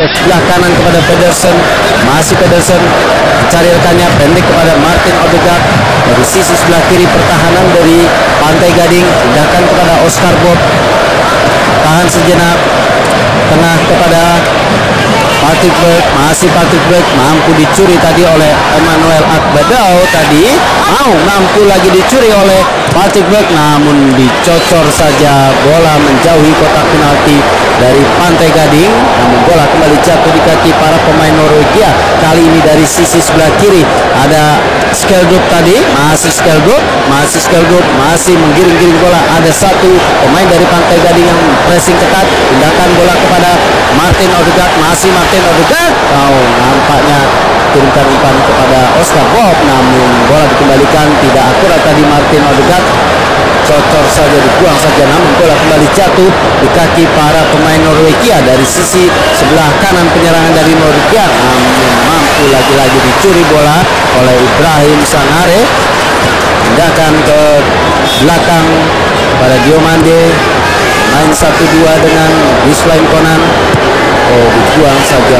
sebelah kanan kepada Pedersen, masih Pedersen cari rekannya pendek kepada Martin Odegaard. Dari sisi sebelah kiri pertahanan dari Pantai Gading, tindakan kepada Oscar Bob, tahan sejenak, tengah kepada Patrick Berg, masih Patrick Berg, mampu dicuri tadi oleh Emmanuel Akbadao, tadi mampu lagi dicuri oleh Patrick Berg, namun dicocor saja bola menjauhi kotak penalti dari Pantai Gading. Namun bola kembali jatuh di kaki para pemain Norwegia. Kali ini dari sisi sebelah kiri ada Skjeldrup tadi, masih Skjeldrup, masih menggiring-giring bola. Ada satu pemain dari Pantai Gading yang pressing ketat, tindakan bola kepada Martin Odegaard, masih Martin Odegaard. Nampaknya turunkan umpan kepada Oscar Bob, namun bola dikembalikan tidak akurat tadi Martin Odegaard, cocor saja, dibuang saja, namun bola kembali jatuh di kaki para pemain Norwegia. Dari sisi sebelah kanan penyerangan dari Norwegia, namun mampu lagi-lagi dicuri bola oleh Ibrahim Sanare. Tindakan ke belakang pada Diomande, main 1-2 dengan Wisłaim Konan. Dibuang saja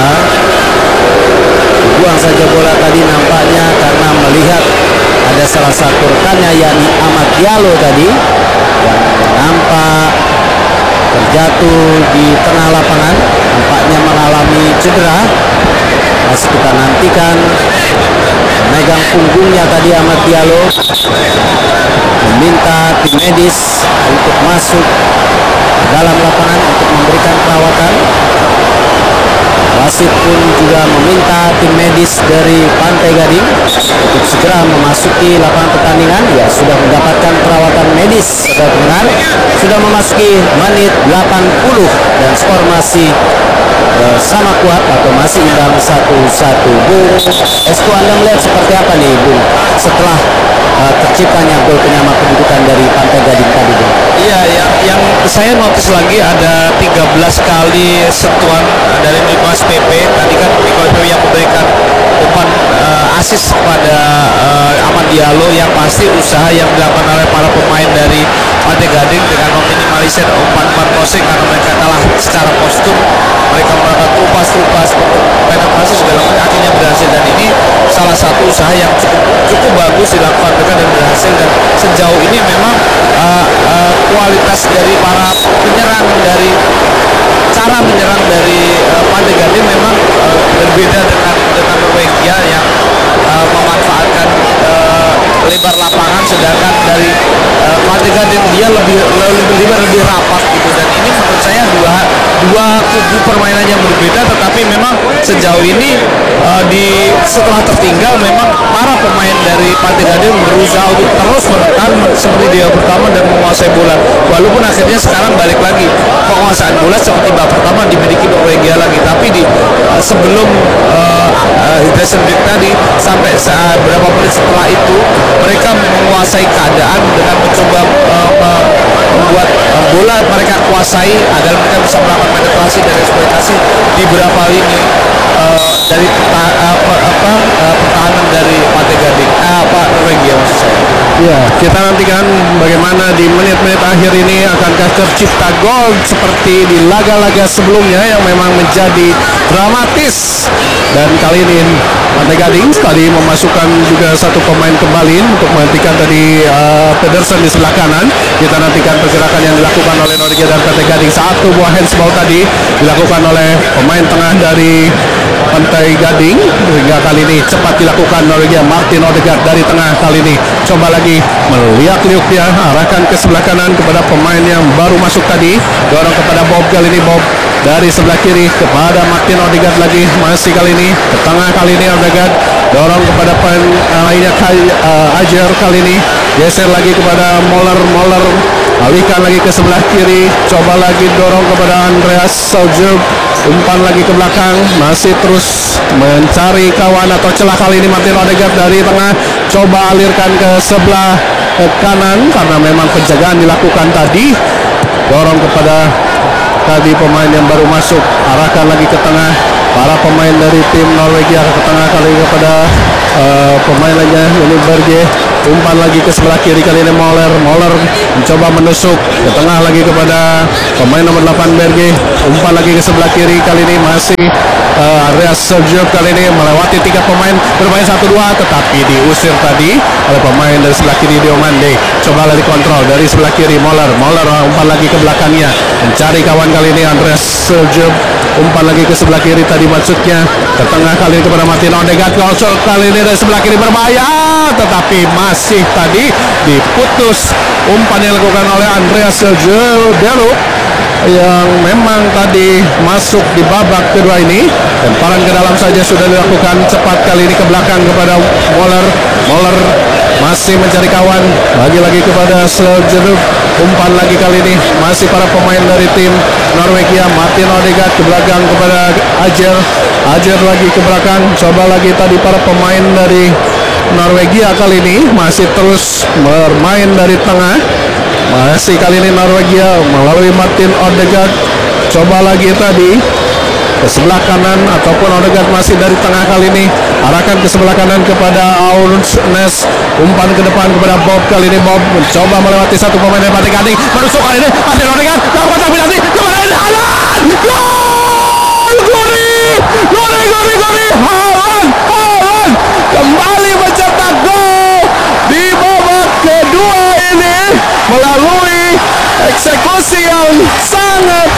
bola tadi nampaknya karena melihat ada salah satu rekannya yakni Amad Diallo tadi yang nampak terjatuh di tengah lapangan, nampaknya mengalami cedera. Masih kita nantikan, memegang punggungnya tadi Amad Diallo, meminta tim medis untuk masuk dalam lapangan untuk memberikan perawatan. Wasit pun juga meminta tim medis dari Pantai Gading untuk segera memasuki lapangan pertandingan. Ya, sudah mendapatkan perawatan medis, saudara pendengar. Sudah memasuki menit 80 dan skor masih sama kuat atau masih imbang 1-1. Bung Esko, Anda melihat seperti apa nih, Bung, setelah terciptanya gol penyama kedudukan dari Pantai Gading tadi, Bung? Iya, yang saya notice lagi ada 13 kali sentuhan dari Nicolas Pepe. Tadi kan Nicolas Pepe yang memberikan umpan asis kepada Amad Diallo, yang pasti usaha yang dilakukan oleh para pemain dari Pantai Gading dengan meminimalisir umpan-umpan crossing karena mereka kalah secara postur. Mereka melakukan trupas untuk penetrasi segala macam, akhirnya berhasil, dan ini salah satu usaha yang cukup bagus dilakukan mereka dan berhasil. Dan sejauh ini memang kualitas dari para penyerang, dari cara menyerang dari Pantai Gading memang berbeda dengan Norwegia yang memanfaatkan lebar lapangan, sedangkan dari Pantai Gading dia lebih rapat gitu. Dan ini menurut saya dua kubu permainan yang berbeda, tetapi memang sejauh ini setelah tertinggal memang para pemain dari Pantai Gading berusaha untuk terus menekan seperti dia pertama dan menguasai bola, walaupun akhirnya sekarang balik lagi penguasaan bola seperti babak pertama dimiliki Norwegia lagi. Tapi sebelum hydration break tadi, sampai beberapa menit setelah itu mereka menguasai keadaan dengan mencoba membuat bola mereka kuasai agar mereka bisa melakukan penetrasi dan eksploitasi di beberapa lini dari pertahanan dari Pantai Gading, Norwegia maksud saya. Ya, kita nantikan bagaimana di menit-menit akhir ini akankah tercipta gol seperti di laga-laga sebelumnya yang memang menjadi dramatis. Dan kali ini Pantai Gading tadi memasukkan juga satu pemain kembali untuk menghentikan tadi Pedersen di sebelah kanan. Kita nantikan pergerakan yang dilakukan oleh Norwegia dan Pantai Gading. Satu buah handsball tadi dilakukan oleh pemain tengah dari Pantai Gading, hingga kali ini cepat dilakukan Norwegia. Martin Odegaard dari tengah kali ini coba lagi meliuk-liuk dia, arahkan ke sebelah kanan kepada pemain yang baru masuk tadi, dorong kepada Bob. Kali ini Bob dari sebelah kiri kepada Martin Odegaard lagi, masih kali ini ke tengah, kali ini Odegaard dorong kepada pemain lainnya Ajer, kali ini geser lagi kepada Moller, alihkan lagi ke sebelah kiri, coba lagi dorong kepada Andreas Saujuk, umpan lagi ke belakang, masih terus mencari kawan atau celah. Kali ini Martin Odegaard dari tengah coba alirkan ke sebelah kanan karena memang penjagaan dilakukan tadi, dorong kepada tadi pemain yang baru masuk, arahkan lagi ke tengah. Para pemain dari tim Norwegia ke tengah kali ini kepada pemain lainnya ini Berge. Umpan lagi ke sebelah kiri kali ini Moller mencoba menusuk ke tengah lagi kepada pemain nomor 8 Berge. Umpan lagi ke sebelah kiri kali ini masih Andreas Sergio kali ini melewati 3 pemain bermain 1-2 tetapi diusir tadi oleh pemain dari sebelah kiri Diomande. Coba lagi kontrol dari sebelah kiri Moller umpan lagi ke belakangnya mencari kawan kali ini Andreas Sergio. Umpan lagi ke sebelah kiri tadi maksudnya ke tengah kali ini kepada Martin Odegaard. Gol kali ini dari sebelah kiri berbahaya tetapi masih tadi diputus umpan yang dilakukan oleh Andreas Sergio Deluk yang memang tadi masuk di babak kedua ini. Lemparan ke dalam saja sudah dilakukan cepat kali ini ke belakang kepada Moller masih mencari kawan lagi kepada Slotjeruk. Umpan lagi kali ini masih para pemain dari tim Norwegia. Martin Odegaard ke belakang kepada Ajer lagi ke belakang. Coba lagi tadi para pemain dari Norwegia kali ini masih terus bermain dari tengah. Masih kali ini Norwegia melalui Martin Odegaard. Coba lagi tadi ke sebelah kanan ataupun Odegaard masih dari tengah kali ini arahkan ke sebelah kanan kepada Aursnes. Umpan ke depan kepada Bob kali ini Bob mencoba melewati satu pemain dari Pantai Gading menusuk kali ini Martin Odegaard dalam kotak penalti kembali Haaland. Haaland kembali mencetak gol di babak kedua ini melalui eksekusi yang sangat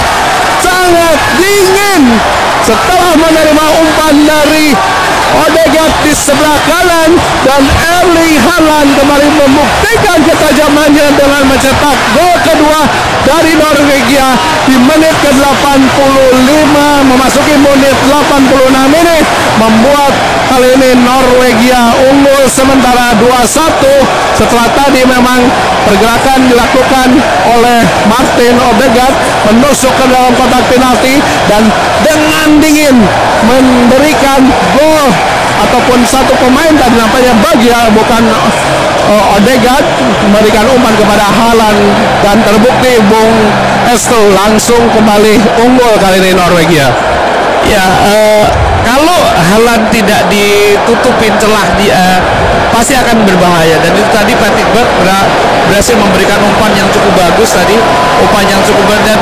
dingin setelah menerima umpan dari Odegaard di sebelah kanan dan Erling Haaland kembali membuktikan ketajamannya dengan mencetak gol kedua dari Norwegia di menit ke-85 memasuki menit 86 ini membuat kali ini Norwegia unggul sementara 2-1 setelah tadi memang pergerakan dilakukan oleh Martin Odegaard menusuk ke dalam kotak penalti dan dengan dingin memberikan gol ataupun satu pemain tadi nampaknya Bagia bukan Odegaard memberikan umpan kepada Haaland dan terbukti Bung Esto langsung kembali unggul kali ini Norwegia. Ya, kalau Haaland tidak ditutupin celah pasti akan berbahaya dan itu tadi Patrick Berg berhasil memberikan umpan yang cukup bagus tadi, umpan yang cukup dan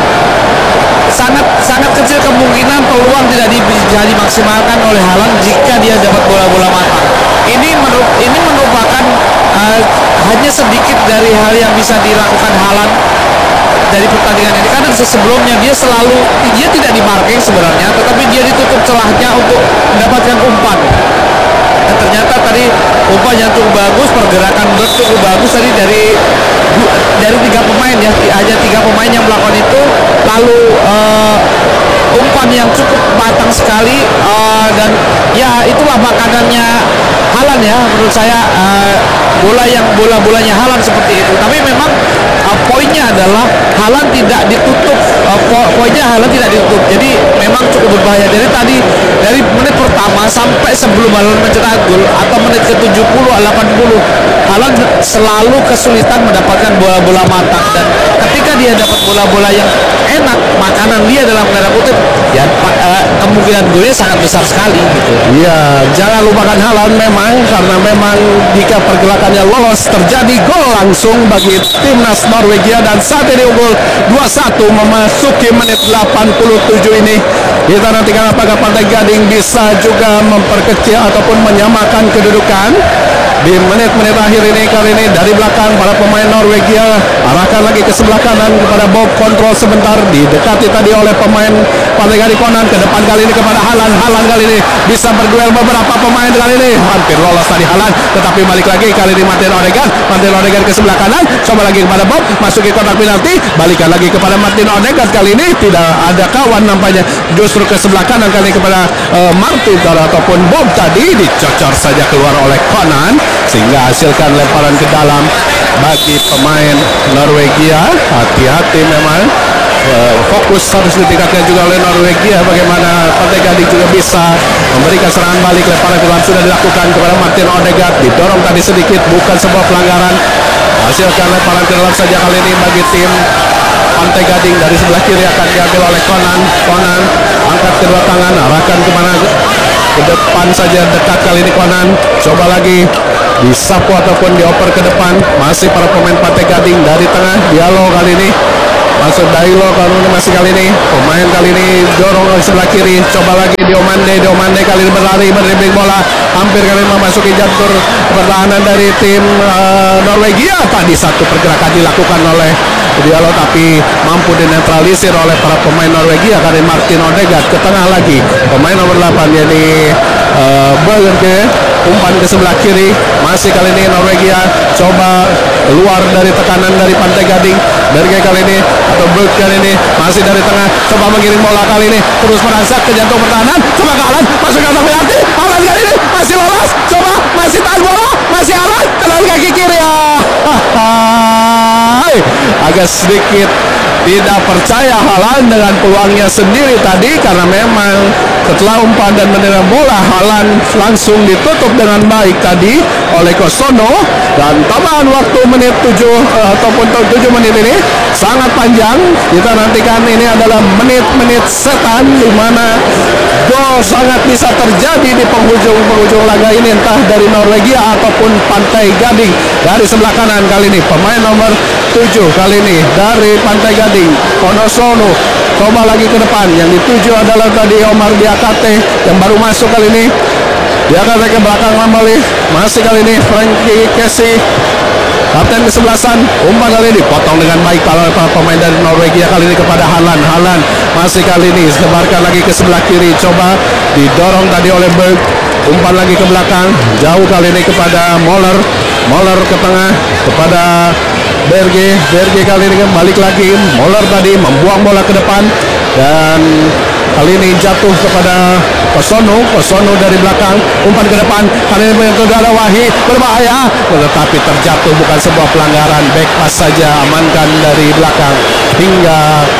sangat kecil kemungkinan peluang tidak bisa dimaksimalkan oleh Haaland jika dia dapat bola-bola matang. Ini merupakan hanya sedikit dari hal yang bisa dilakukan Haaland dari pertandingan ini karena sebelumnya dia tidak dimarking sebenarnya tetapi dia ditutup celahnya untuk mendapatkan umpan dan ternyata tadi umpan yang cukup bagus, pergerakan Berg cukup bagus tadi dari 3 pemain ya, hanya 3 pemain yang melakukan itu lalu umpan yang cukup matang sekali dan ya itulah makanannya Haaland ya menurut saya bola-bolanya Haaland seperti itu tapi memang poinnya adalah Haaland tidak ditutup Haaland tidak ditutup jadi memang cukup berbahaya jadi tadi dari menit pertama sampai sebelum Haaland mencetak gol atau menit ke-70 80 Haaland selalu kesulitan mendapatkan bola-bola matang dan ketika dia dapat bola-bola yang enak makanan dia dalam tanda kutip ya kemungkinan golnya sangat besar sekali gitu. Iya, jangan lupakan Haaland memang karena memang jika pergerakannya lolos terjadi gol langsung bagi timnas Norwegia dan saat ini unggul 2-1 memasuki menit 87 ini. Kita nantikan apakah Pantai Gading bisa juga memperkecil ataupun menyamakan kedudukan di menit-menit akhir ini. Kali ini dari belakang para pemain Norwegia arahkan lagi ke sebelah kanan kepada Bob, kontrol sebentar didekati tadi oleh pemain Pantai Gading Konan ke depan kali ini kepada Haaland kali ini bisa berduel beberapa pemain kali ini hampir lolos tadi Haaland tetapi balik lagi kali ini Martin Odegaard ke sebelah kanan coba lagi kepada Bob masuki kotak penalti balikan lagi kepada Martin Odegaard kali ini tidak ada kawan nampaknya justru ke sebelah kanan kali kepada Martin ataupun Bob tadi dicocor saja keluar oleh Konan sehingga hasilkan lemparan ke dalam bagi pemain Norwegia. Hati-hati memang fokus harus ditingkatkan juga oleh Norwegia bagaimana Pantai Gading juga bisa memberikan serangan balik. Lemparan ke dalam sudah dilakukan kepada Martin Odegaard didorong tadi sedikit bukan sebuah pelanggaran hasilkan lemparan ke dalam saja kali ini bagi tim Pantai Gading dari sebelah kiri akan diambil oleh Konan angkat kedua tangan arahkan kemana ke depan saja dekat kali ini Konan. Coba lagi disapu ataupun dioper ke depan. Masih para pemain Pantai Gading dari tengah. Dialog kali ini masuk dialog masih kali ini pemain kali ini dorong ke sebelah kiri. Coba lagi Diomande kali ini berlari dribbling bola hampir kali ini memasuki jantur pertahanan dari tim Norwegia. Tadi satu pergerakan dilakukan oleh Dialog tapi mampu dinetralisir oleh para pemain Norwegia. Kali Martin Odegaard ke tengah lagi pemain nomor 8 yakni Berge umpan ke sebelah kiri. Masih kali ini Norwegia coba keluar dari tekanan dari Pantai Gading. Berge kali ini atau Berg kali ini masih dari tengah coba mengirim bola kali ini terus merangsak ke jantung pertahanan. Coba ke Alan masuk ke kotak penalti. Alan kali ini masih lolos. Coba masih tahan bola masih Alan kena kaki kiri ya. Agak sedikit tidak percaya Haaland dengan peluangnya sendiri tadi karena memang setelah umpan dan menerima bola Haaland langsung ditutup dengan baik tadi oleh Kosono. Dan tambahan waktu menit 7 ataupun 7 menit ini sangat panjang. Kita nantikan ini adalah menit-menit setan di mana gol sangat bisa terjadi di penghujung laga ini entah dari Norwegia ataupun Pantai Gading. Dari sebelah kanan kali ini pemain nomor 7 kali ini dari Pantai Gading Konosono coba lagi ke depan. Yang dituju adalah tadi Omar Diakate yang baru masuk kali ini. Diakate ke belakang kembali. Masih kali ini Frankie Kessie kapten kesebelasan. Umpan kali ini potong dengan baik para pemain dari Norwegia kali ini kepada Haaland. Haaland masih kali ini sebarkan lagi ke sebelah kiri. Coba didorong tadi oleh Berg. Umpan lagi ke belakang. Jauh kali ini kepada Moller. Moller ke tengah kepada Berge kali ini balik lagi. Moller tadi membuang bola ke depan dan kali ini jatuh kepada Kosono dari belakang. Umpan ke depan kali ini saudara Wahid berbahaya tetapi terjatuh bukan sebuah pelanggaran. Back pass saja amankan dari belakang hingga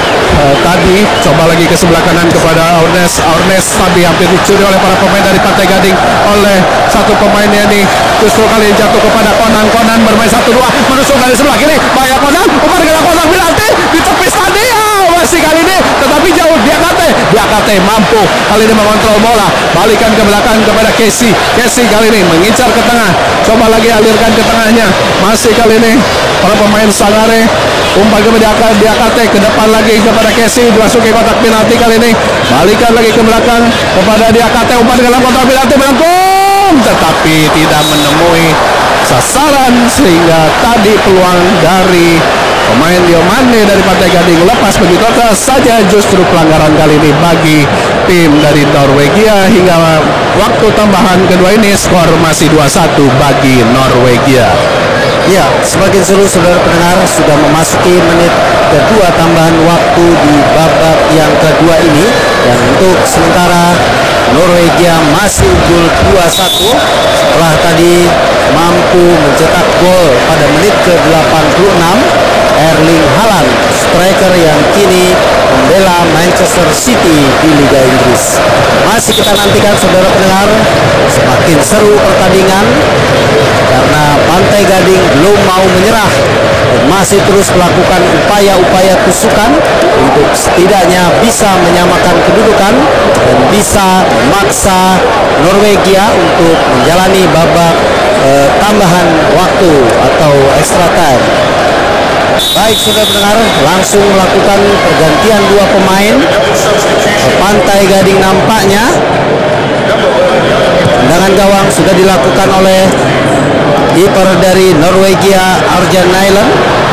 tadi coba lagi ke sebelah kanan kepada Ornes tapi hampir dicuri oleh para pemain dari Pantai Gading oleh satu pemainnya ini. Justru kali ini jatuh kepada Konan bermain 1-2 menusuk dari sebelah kiri. Bahaya Konan umpan ke kotak penalti ditepis tadi masih kali ini tetapi jauh. Diakate mampu kali ini mengontrol bola balikan ke belakang kepada Kessie kali ini mengincar ke tengah. Coba lagi alirkan ke tengahnya. Masih kali ini para pemain Sangare umpan ke Diakate ke depan lagi kepada Kessie dimasuki kotak penalti. Kali ini balikan lagi ke belakang kepada Diakate umpan ke dalam kotak penalti melengkung tetapi tidak menemui sasaran sehingga tadi peluang dari pemain Diomande dari Pantai Gading lepas begitu saja. Justru pelanggaran kali ini bagi tim dari Norwegia. Hingga waktu tambahan kedua ini skor masih 2-1 bagi Norwegia. Ya, semakin seru saudara pendengar, sudah memasuki menit kedua tambahan waktu di babak yang kedua ini. Dan untuk sementara Norwegia masih unggul 2-1 setelah tadi mampu mencetak gol pada menit ke-86 Erling Haaland, striker yang kini membela Manchester City di Liga Inggris. Masih kita nantikan saudara pendengar, semakin seru pertandingan karena Pantai Gading belum mau menyerah dan masih terus melakukan upaya-upaya tusukan untuk setidaknya bisa menyamakan kedudukan dan bisa memaksa Norwegia untuk menjalani babak tambahan waktu atau extra time. Baik saudara pendengar, langsung melakukan pergantian dua pemain Pantai Gading nampaknya. Tendangan gawang sudah dilakukan oleh kiper dari Norwegia Arjan Nyland.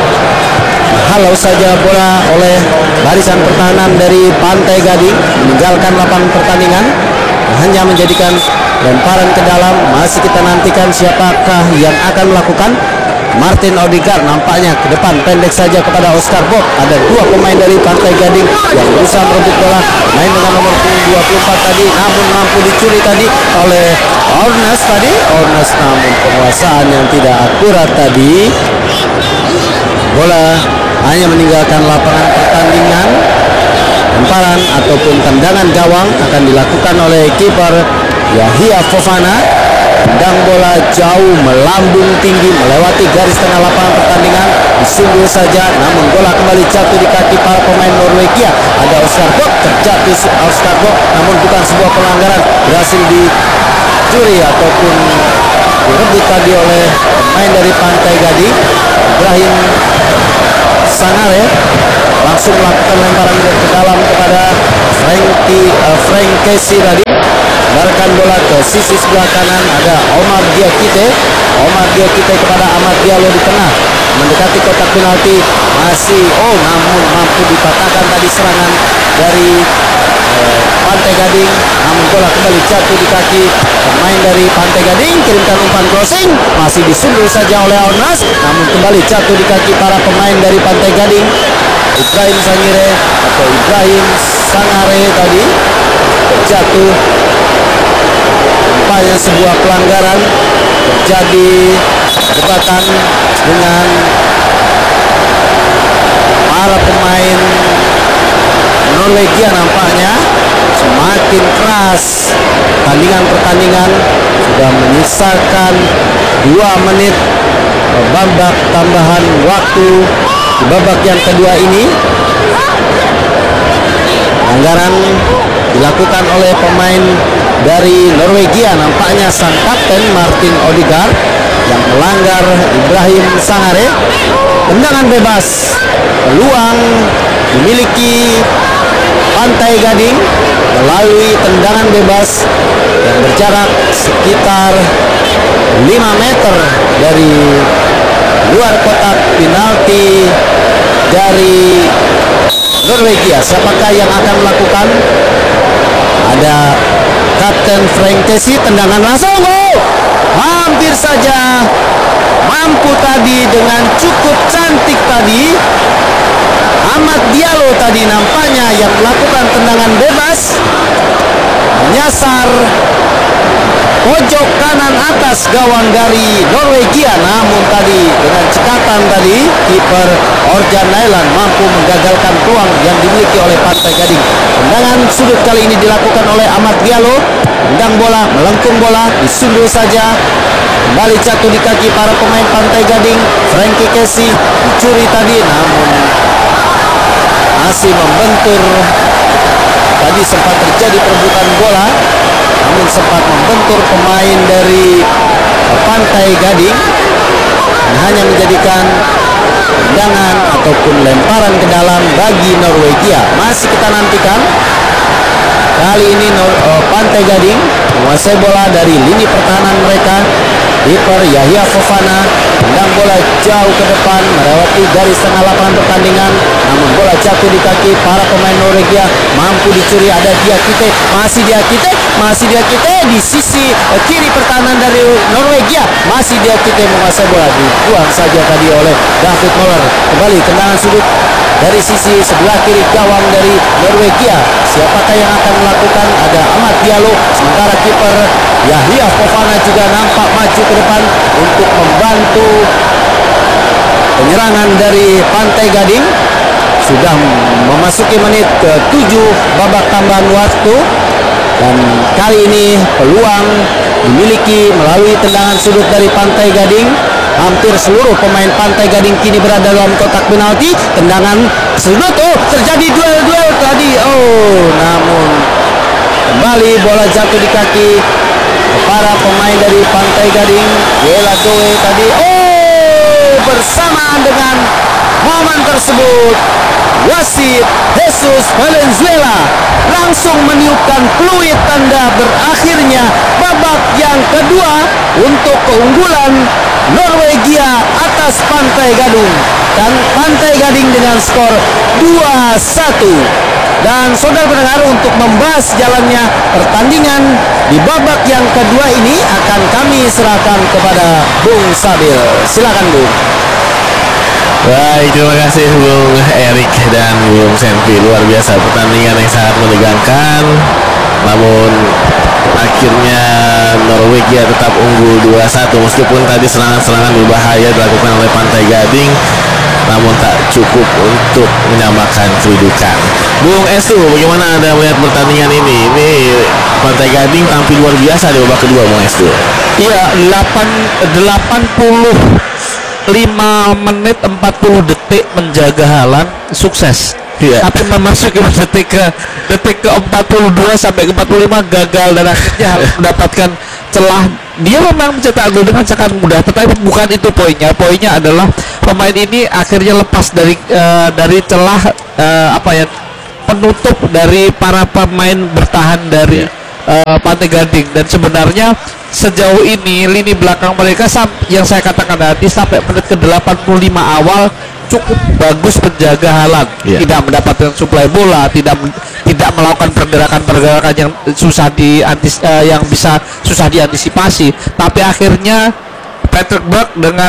Halau saja bola oleh barisan pertahanan dari Pantai Gading meninggalkan lapangan pertandingan, hanya menjadikan lemparan ke dalam. Masih kita nantikan siapakah yang akan melakukan. Martin Odegaard nampaknya ke depan pendek saja kepada Oscar Bob. Ada dua pemain dari Pantai Gading yang berusaha merebut bola, main dengan nomor 24 tadi, namun mampu dicuri tadi oleh Ornes namun penguasaan yang tidak akurat tadi. Bola hanya meninggalkan lapangan pertandingan. Lemparan ataupun tendangan gawang akan dilakukan oleh kiper Yahya Fofana. Tendang bola jauh melambung tinggi melewati garis tengah lapangan pertandingan, disinggul saja, namun bola kembali jatuh di kaki para pemain Norwegia. Ada Oscar Bob, terjatuh Oscar Bob, namun bukan sebuah pelanggaran, berhasil dicuri ataupun direbut tadi oleh pemain dari Pantai Gading. Ibrahim Sangare langsung melakukan lemparan ke dalam kepada Frank Casey tadi. Menawarkan bola ke sisi sebelah kanan, ada Omar Diakite kepada Ahmad Diallo di tengah mendekati kotak penalti, namun mampu dipatahkan tadi serangan dari Pantai Gading, namun bola kembali jatuh di kaki pemain dari Pantai Gading. Kirimkan umpan crossing, masih disundul saja oleh Aunas, namun kembali jatuh di kaki para pemain dari Pantai Gading. Ibrahim Sangare tadi terjatuh. Nampaknya sebuah pelanggaran, terjadi perdebatan dengan para pemain Norwegia. Nampaknya semakin keras pertandingan sudah menyisakan 2 menit babak tambahan waktu di babak yang kedua ini. Pelanggaran dilakukan oleh pemain dari Norwegia, nampaknya sang kapten Martin Odegaard yang melanggar Ibrahim Sangare. Tendangan bebas, peluang dimiliki Pantai Gading melalui tendangan bebas yang berjarak sekitar 5 meter dari luar kotak penalti dari Norwegia. Siapakah yang akan melakukan? Ada Kapten Frank Casey, tendangan langsung, hampir saja mampu tadi dengan cukup cantik tadi. Ahmad Diallo tadi nampaknya yang melakukan tendangan bebas, menyasar pojok kanan atas gawang dari Norwegia, namun tadi dengan cekatan tadi kiper Orjan Nailan mampu menggagalkan peluang yang dimiliki oleh Pantai Gading. Tendangan sudut kali ini dilakukan oleh Ahmad Diallo, tendang bola, melengkung bola, disundul saja, kembali jatuh di kaki para pemain Pantai Gading. Frankie Casey dicuri tadi, namun masih membentur. Tadi sempat terjadi perebutan bola, namun sempat membentur pemain dari Pantai Gading dan hanya menjadikan tendangan ataupun lemparan ke dalam bagi Norwegia. Masih kita nantikan. Kali ini Pantai Gading menguasai bola dari lini pertahanan mereka. Kiper Yahya Fofana tendang bola jauh ke depan melewati garis tengah lapangan pertandingan, namun bola jatuh di kaki para pemain Norwegia, mampu dicuri. Ada Diakite, masih Diakite di sisi kiri pertahanan dari Norwegia, masih Diakite menguasai bola, dibuang saja tadi oleh David Moller. Kembali tendangan sudut dari sisi sebelah kiri gawang dari Norwegia. Siapakah yang akan melakukan? Ada Ahmad Diallo, sementara kiper Yahya Fofana juga nampak maju ke depan untuk membantu penyerangan dari Pantai Gading. Sudah memasuki menit ke-7 babak tambahan waktu, dan kali ini peluang dimiliki melalui tendangan sudut dari Pantai Gading. Hampir seluruh pemain Pantai Gading kini berada dalam kotak penalti. Tendangan sudut, terjadi duel tadi, namun kembali bola jatuh di kaki para pemain dari Pantai Gading. Yela Doe tadi, bersamaan dengan momen tersebut wasit Jesus Valenzuela langsung meniupkan peluit tanda berakhirnya babak yang kedua untuk keunggulan Norwegia atas Pantai Gading, dan Pantai Gading dengan skor 2-1. Dan saudara pendengar, untuk membahas jalannya pertandingan di babak yang kedua ini akan kami serahkan kepada Bung Sabil. Silakan Bung. Baik, terima kasih Bung Erik dan Bung Senpi. Luar biasa, pertandingan yang sangat menegangkan, namun akhirnya Norwegia tetap unggul 2-1 meskipun tadi serangan-serangan berbahaya dilakukan oleh Pantai Gading, namun tak cukup untuk menyamakan kedudukan. Bung Estu, bagaimana Anda melihat pertandingan ini? Ini Pantai Gading tampil luar biasa di babak kedua, Bung Estu. Iya, 85 menit 40 detik menjaga Halan, sukses. Iya. Tapi memasuki detik ke 42 sampai ke 45 gagal dan akhirnya harus mendapatkan celah. Dia memang mencetak gol dengan sangat mudah, tetapi bukan itu poinnya. Poinnya adalah pemain ini akhirnya lepas dari celah penutup dari para pemain bertahan dari Pantai Gading. Dan sebenarnya sejauh ini lini belakang mereka yang saya katakan tadi sampai menit ke 85 awal cukup bagus menjaga Haaland, tidak mendapatkan suplai bola, tidak melakukan pergerakan-pergerakan yang bisa susah diantisipasi. Tapi akhirnya Patrick Berg dengan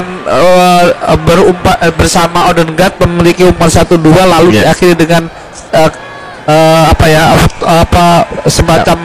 bersama Odegaard memiliki umpan 1-2 lalu diakhiri dengan semacam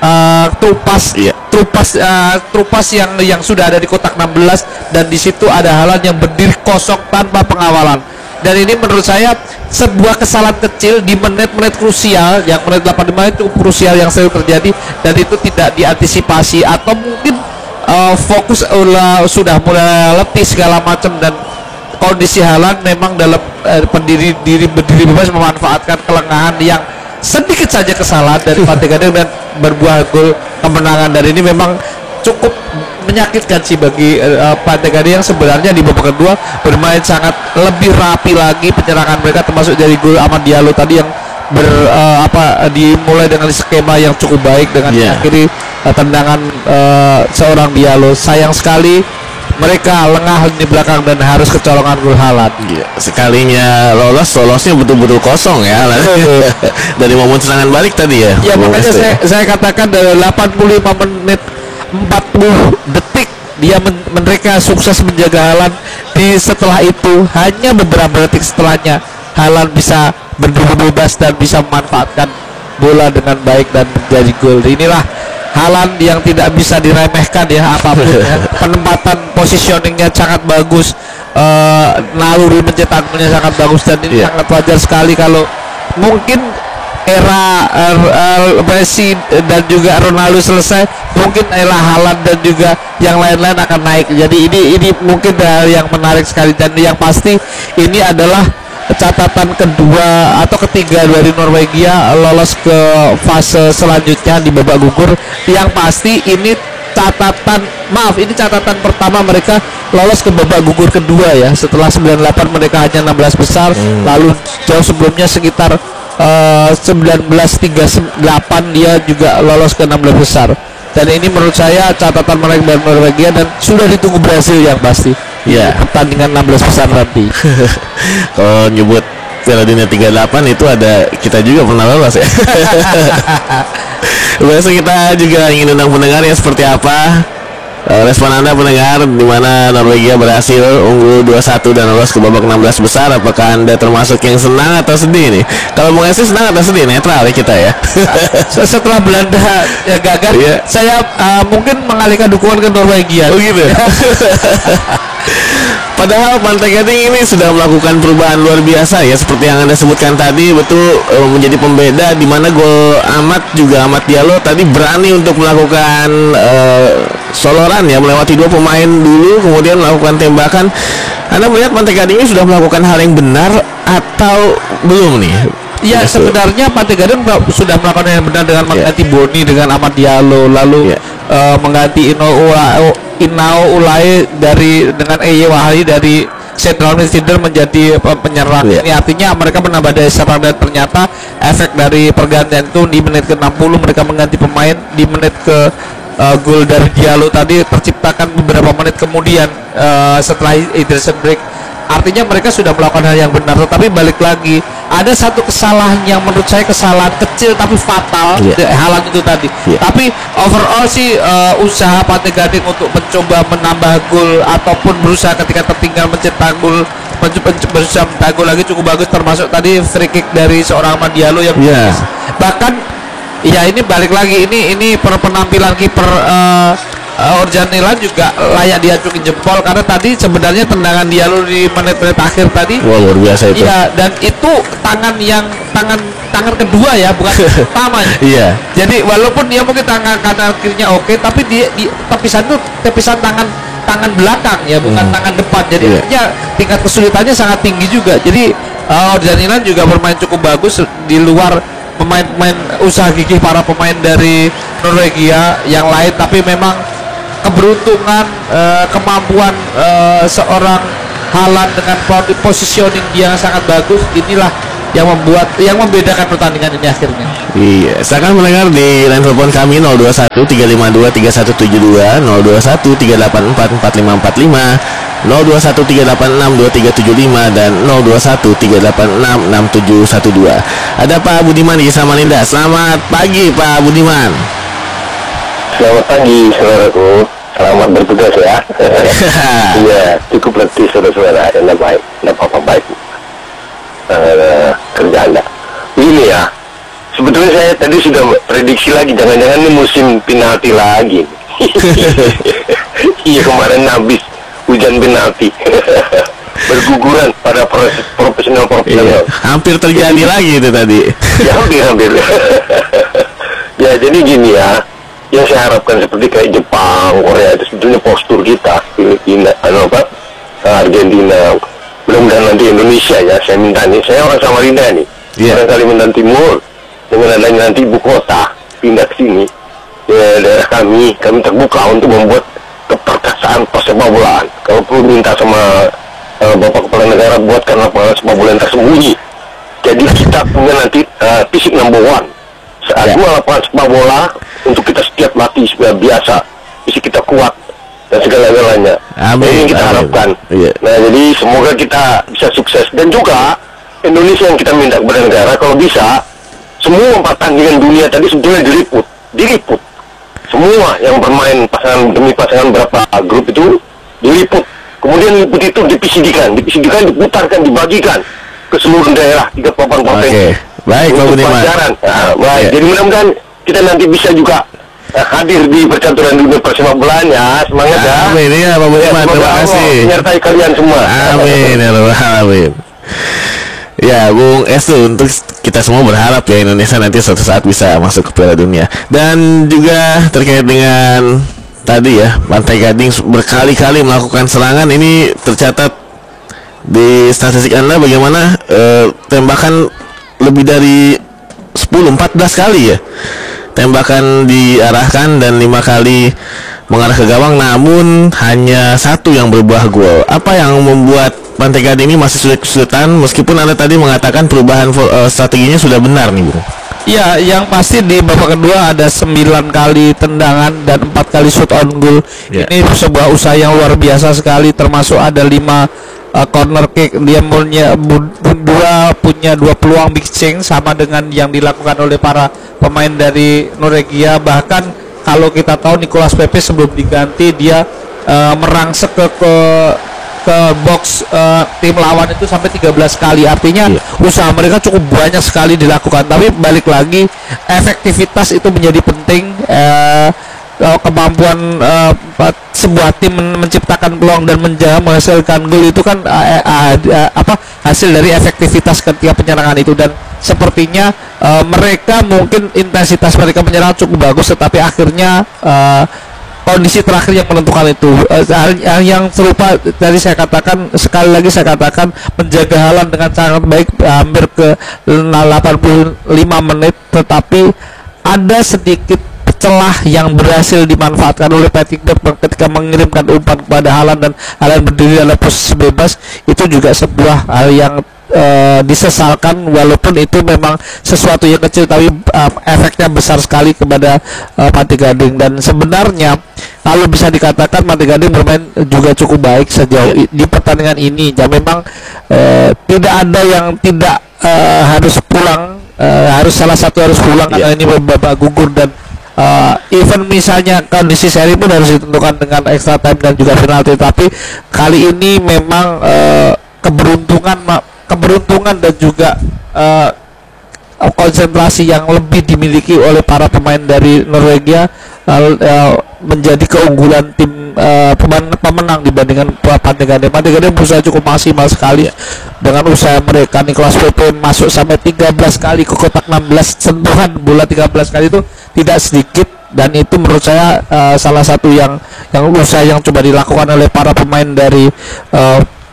trupas yang sudah ada di kotak 16, dan di situ ada Haaland yang berdiri kosong tanpa pengawalan. Dan ini menurut saya sebuah kesalahan kecil di menit-menit krusial, yang menit 85 itu krusial yang sering terjadi, dan itu tidak diantisipasi, atau mungkin fokus sudah mulai letih segala macam, dan kondisi Haaland memang dalam berdiri bebas memanfaatkan kelengahan yang sedikit saja kesalahan dari Pantai Gading dan berbuah gol kemenangan. Dan ini memang cukup menyakitkan sih bagi Pantai Gading yang sebenarnya di babak kedua bermain sangat lebih rapi lagi penyerangan mereka, termasuk dari gol Amad Diallo tadi yang dimulai dengan skema yang cukup baik dengan akhiri tendangan seorang Diallo. Sayang sekali mereka lengah di belakang dan harus kecolongan gol Haaland. Sekalinya lolosnya betul-betul kosong ya. Dari momen serangan balik tadi ya. Ya makanya saya katakan dari 85 menit 40 detik mereka sukses menjaga Haaland. Setelah itu hanya beberapa detik setelahnya Haaland bisa berdiri bebas dan bisa memanfaatkan bola dengan baik dan menjadi gol. Inilah Haaland yang tidak bisa diremehkan ya apapun ya. Penempatan positioningnya sangat bagus, naluri mencetak golnya sangat bagus, dan ini sangat wajar sekali kalau mungkin era Messi dan juga Ronaldo selesai, mungkin era Haaland dan juga yang lain-lain akan naik. Jadi ini mungkin hal yang menarik sekali, dan yang pasti ini adalah catatan kedua atau ketiga dari Norwegia lolos ke fase selanjutnya di babak gugur. Yang pasti ini catatan pertama mereka lolos ke babak gugur kedua ya. Setelah 98 mereka hanya 16 besar, lalu jauh sebelumnya sekitar 1938 dia juga lolos ke 16 besar. Dan ini menurut saya catatan mereka dari Norwegia, dan sudah ditunggu Brasil yang pasti. Pertandingan 16 besar nanti. Kalau nyebut Piala Dunia 38 itu ada kita juga pernah lolos ya. Biasa kita juga ingin undang pendengar ya, seperti apa respon Anda pendengar, di mana Norwegia berhasil unggul 2-1 dan lolos ke babak 16 besar. Apakah Anda termasuk yang senang atau sedih nih? Kalau mau ngasih senang atau sedih, netral ya kita ya. Setelah Belanda gagal, saya mungkin mengalihkan dukungan ke Norwegia. Oh gitu. Padahal Pantai Gading ini sudah melakukan perubahan luar biasa ya, seperti yang Anda sebutkan tadi, betul menjadi pembeda, di mana gol Amad Diallo tadi berani untuk melakukan soloran ya, melewati dua pemain dulu kemudian melakukan tembakan. Anda melihat Pantai Gading ini sudah melakukan hal yang benar atau belum nih? Ya sebenarnya Pantai Gading sudah melakukan yang benar dengan mengganti Boni dengan Amad Diallo, lalu mengganti Inao Ulai dengan Eye Wahali dari central midfielder menjadi penyerang. Ini artinya mereka menambah daya serang, dan ternyata efek dari pergantian itu di menit ke-60 mereka mengganti pemain. Di menit ke gol dari Diallo tadi terciptakan beberapa menit kemudian setelah hydration break. Artinya mereka sudah melakukan hal yang benar, tetapi balik lagi ada satu kesalahan yang menurut saya kesalahan kecil tapi fatal, Haaland itu tadi. Tapi overall sih usaha Pantai Gading untuk mencoba menambah gol ataupun berusaha ketika tertinggal mencetak gol, berusaha mencetak gol lagi cukup bagus, termasuk tadi free kick dari seorang Amad Diallo yang bahkan ya ini balik lagi ini penampilan kiper Orjan Nilan juga layak diacungi jempol, karena tadi sebenarnya tendangan Diallo di menit-menit akhir tadi luar biasa itu. Iya, dan itu tangan kedua ya, bukan pertama. Jadi walaupun dia mungkin tangan kanan kirinya oke, tapi di tepisan tangan belakang ya, bukan tangan depan. Jadi tingkat kesulitannya sangat tinggi juga. Jadi Janilan juga bermain cukup bagus di luar pemain-pemain usaha gigih para pemain dari Norwegia yang lain, tapi memang keberuntungan, kemampuan seorang Haaland dengan positioning dia yang sangat bagus inilah yang membedakan pertandingan ini akhirnya. Iya, silakan mendengar di line telepon kami 021 352 3172, 021 384 4545, 021 386 2375 dan 021 386 6712. Ada Pak Budiman di Samarinda. Selamat pagi Pak Budiman. Selamat pagi saudaraku. Selamat bertugas ya. Iya, cukup letih saudara-saudara. Anda baik, tidak apa-apa baik. Kerja Anda. Begini ya, sebetulnya saya tadi sudah prediksi lagi, jangan-jangan ini musim penalti lagi. Iya, kemarin habis hujan penalti. Berguguran pada profesional. Iya, hampir terjadi lagi itu tadi. Ya, hampir. Ya, jadi gini ya. Yang saya harapkan seperti kayak Jepang, Korea itu sebetulnya postur kita, Filipina, Argentina, mudah-mudahan nanti Indonesia ya. Saya minta nih, saya orang Samarinda nih, orang Kalimantan Timur, dengan adanya nanti ibu kota pindah ke sini, ya, daerah kami terbuka untuk membuat keperkasaan persepak bolaan. Kalau perlu minta sama Bapak Kepala Negara buatkan lapangan sepak bola yang tersembunyi. Jadi kita punya nanti fisik number one. Dua lapangan sepak bola untuk kita setiap latih supaya biasa, fisik kita kuat dan segala-galanya. Ini yang kita harapkan. Nah, jadi semoga kita bisa sukses dan juga Indonesia yang kita minta kepada negara kalau bisa semua pertandingan dunia tadi sebetulnya diliput. Semua yang bermain pasangan demi pasangan berapa grup itu diliput. Kemudian liput itu diputarkan, dibagikan ke seluruh daerah 38 provinsi. Baik, Pak Budiman. Baik, jadi mudah-mudahan kita nanti bisa juga hadir di percaturan dunia persepak bolaan ya. Semangat ya. Amin ya Pak Budiman, terima kasih. Menyertai kalian semua. Amin ya Rabbal Alamin. Ya, Bung Estu, untuk kita semua berharap ya Indonesia nanti suatu saat bisa masuk ke Piala Dunia. Dan juga terkait dengan tadi ya, Pantai Gading berkali-kali melakukan serangan, ini tercatat di statistik Anda bagaimana tembakan lebih dari 14 kali ya tembakan diarahkan dan 5 kali mengarah ke gawang, namun hanya 1 yang berbuah gol. Apa yang membuat Pantai Gading ini masih kesulitan meskipun Anda tadi mengatakan perubahan strateginya sudah benar nih, Bung? Ya, yang pasti di babak kedua ada 9 kali tendangan dan 4 kali shoot on goal. Ini sebuah usaha yang luar biasa sekali, termasuk ada 5 corner kick. Dia punya 2 peluang big change sama dengan yang dilakukan oleh para pemain dari Norwegia. Bahkan kalau kita tahu Nicolas Pepe sebelum diganti dia merangsek ke box tim lawan itu sampai 13 kali. Artinya usaha mereka cukup banyak sekali dilakukan. Tapi balik lagi, efektivitas itu menjadi penting. Kemampuan sebuah tim menciptakan peluang dan menghasilkan gol itu kan hasil dari efektivitas ketika penyerangan itu. Dan sepertinya mereka mungkin intensitas mereka menyerang cukup bagus, tetapi akhirnya kondisi terakhir yang menentukan itu. Yang serupa tadi saya katakan, sekali lagi saya katakan, menjaga Haaland dengan sangat baik hampir ke 85 menit, tetapi ada sedikit celah yang berhasil dimanfaatkan oleh Patrick Berg ketika mengirimkan umpan kepada Haaland dan Haaland berdiri dalam posisi bebas. Itu juga sebuah hal yang disesalkan, walaupun itu memang sesuatu yang kecil tapi efeknya besar sekali kepada Pantai Gading. Dan sebenarnya kalau bisa dikatakan Pantai Gading bermain juga cukup baik sejauh di pertandingan ini. Ya memang tidak ada yang tidak harus pulang, harus salah satu harus pulang karena ini babak gugur. Dan even misalnya kondisi seri pun harus ditentukan dengan extra time dan juga penalti. Tapi kali ini memang keberuntungan dan juga konsentrasi yang lebih dimiliki oleh para pemain dari Norwegia menjadi keunggulan tim pemenang dibandingkan Pantai Gading. Pantai Gading berusaha cukup maksimal sekali dengan usaha mereka. Nicolas Pepe masuk sampai 13 kali ke kotak, 16 sentuhan bola 13 kali itu tidak sedikit, dan itu menurut saya salah satu yang usaha yang coba dilakukan oleh para pemain dari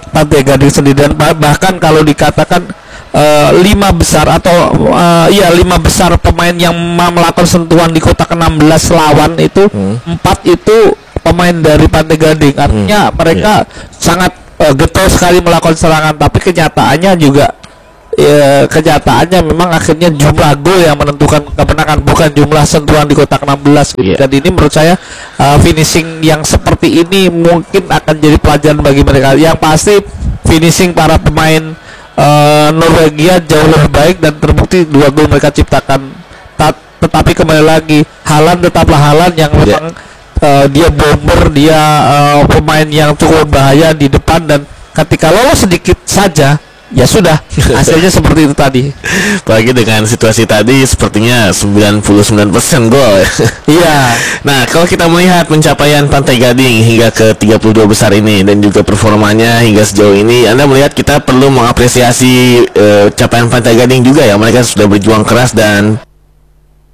Pantai Gading sendiri, dan bahkan kalau dikatakan 5 besar atau 5 besar pemain yang melakukan sentuhan di kotak 16 lawan itu 4 itu pemain dari Pantai Gading. Artinya mereka sangat getol sekali melakukan serangan, tapi kenyataannya juga memang akhirnya jumlah gol yang menentukan kemenangan, bukan jumlah sentuhan di kotak 16. Dan ini menurut saya finishing yang seperti ini mungkin akan jadi pelajaran bagi mereka. Yang pasti finishing para pemain Norwegia jauh lebih baik dan terbukti 2 gol mereka ciptakan. Tetapi kembali lagi, Haaland tetaplah Haaland yang memang dia bomber, dia pemain yang cukup bahaya di depan, dan ketika lolos sedikit saja ya sudah, hasilnya seperti itu tadi. Apalagi dengan situasi tadi sepertinya 99% gol. Iya. Nah, kalau kita melihat pencapaian Pantai Gading hingga ke 32 besar ini dan juga performanya hingga sejauh ini, Anda melihat kita perlu mengapresiasi capaian Pantai Gading juga ya. Mereka sudah berjuang keras dan